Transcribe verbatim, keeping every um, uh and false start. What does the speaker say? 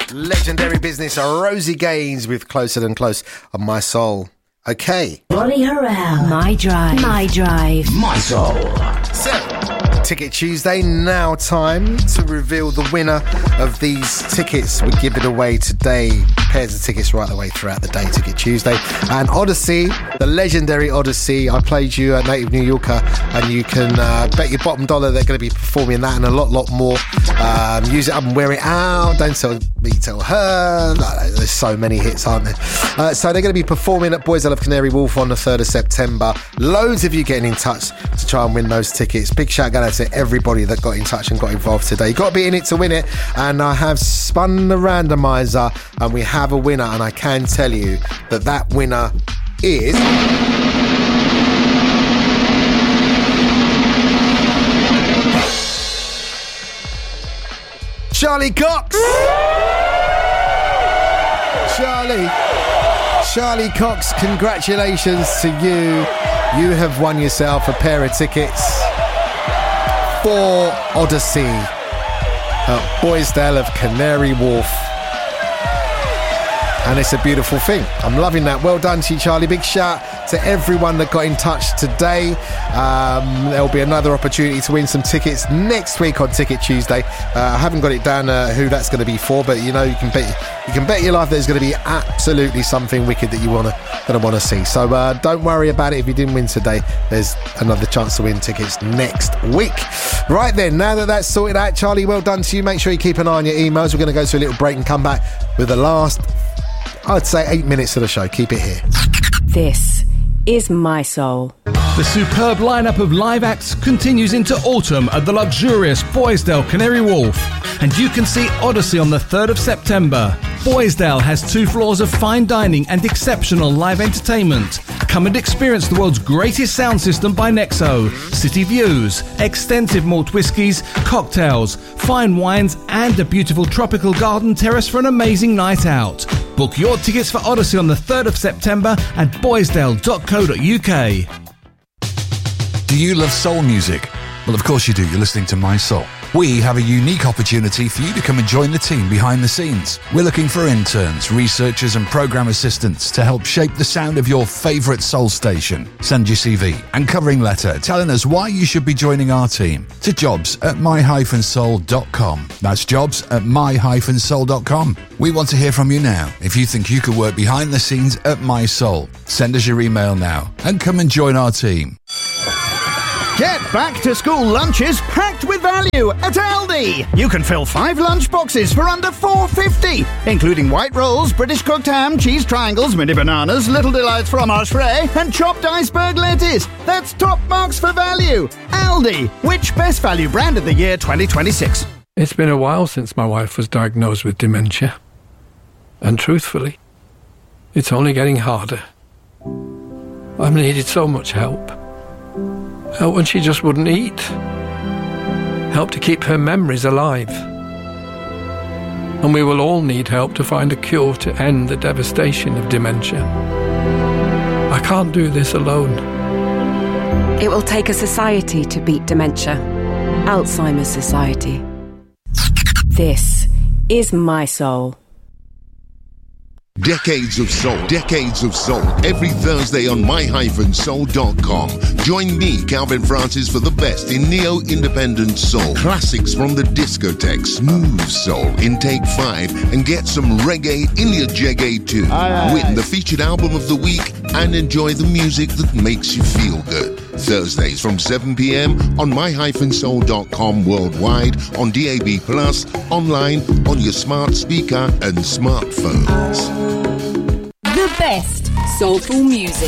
Legendary business, Rosie Gaines with Closer Than Close on My Soul. Okay. Ronnie Harrell. My Drive. My Drive. My Soul. So, Ticket Tuesday, now time to reveal the winner of these tickets. We give it away today. Pairs of tickets right the way throughout the day, Ticket Tuesday. And Odyssey, the legendary Odyssey. I played you at Native New Yorker, and you can uh, bet your bottom dollar they're going to be performing that and a lot, lot more. Um, use it up and wear it out. Don't tell me, tell her. No, no, there's so many hits, aren't there? Uh, so they're going to be performing at Boysdale of Canary Wharf on the third of September. Loads of you getting in touch to try and win those tickets. Big shout out to everybody that got in touch and got involved today. You've got to be in it to win it. And I have spun the randomizer and we have a winner. And I can tell you that that winner is... Charlie Cox! Charlie, Charlie Cox, congratulations to you. You have won yourself a pair of tickets for Odyssey at Boysdale of Canary Wharf. And it's a beautiful thing. I'm loving that. Well done to you, Charlie. Big shout to everyone that got in touch today. Um, there'll be another opportunity to win some tickets next week on Ticket Tuesday. Uh, I haven't got it down uh, who that's going to be for, but you know, you can bet you can bet your life there's going to be absolutely something wicked that you want to that I want to see. So uh, don't worry about it if you didn't win today. There's another chance to win tickets next week. Right then, now that that's sorted out, Charlie, well done to you. Make sure you keep an eye on your emails. We're going to go to a little break and come back with the last, I'd say, eight minutes of the show. Keep it here. This is My Soul. The superb lineup of live acts continues into autumn at the luxurious Boysdale Canary Wharf, and you can see Odyssey on the third of September. Boysdale has two floors of fine dining and exceptional live entertainment. Come and experience the world's greatest sound system by Nexo, city views, extensive malt whiskies, cocktails, fine wines, and a beautiful tropical garden terrace for an amazing night out. Book your tickets for Odyssey on the third of September at boysdale dot co dot uk. Do you love soul music? Well, of course you do. You're listening to My Soul. We have a unique opportunity for you to come and join the team behind the scenes. We're looking for interns, researchers and program assistants to help shape the sound of your favourite soul station. Send your C V and covering letter telling us why you should be joining our team to jobs at my dash soul dot com. That's jobs at my dash soul dot com. We want to hear from you now. If you think you could work behind the scenes at My Soul, send us your email now and come and join our team. Get back to school lunches packed with value at Aldi. You can fill five lunch boxes for under four dollars fifty, including white rolls, British cooked ham, cheese triangles, mini bananas, little delights fromage frais, and chopped iceberg lettuce. That's top marks for value. Aldi, which best value brand of the year twenty twenty-six? It's been a while since my wife was diagnosed with dementia. And truthfully, it's only getting harder. I've needed so much help. Help when she just wouldn't eat. Help to keep her memories alive. And we will all need help to find a cure to end the devastation of dementia. I can't do this alone. It will take a society to beat dementia. Alzheimer's Society. This is My Soul. Decades of Soul, Decades of Soul, every Thursday on my dash soul dot com. Join me, Calvin Francis, for the best in neo-independent soul, classics from the discotheque, smooth soul in Take Five, and get some reggae in your jeggae too. Aye, aye, Win the featured album of the week and enjoy the music that makes you feel good. Thursdays from seven p.m. on my dash soul dot com worldwide, on D A B plus, online, on your smart speaker and smartphones. The best soulful music.